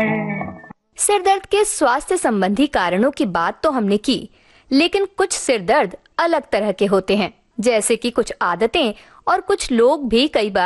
सिर दर्द के स्वास्थ्य संबंधी कारणों की बात तो हमने की, लेकिन कुछ सिर दर्द अलग तरह के होते हैं, जैसे कि कुछ आदतें और कुछ लोग भी कई बार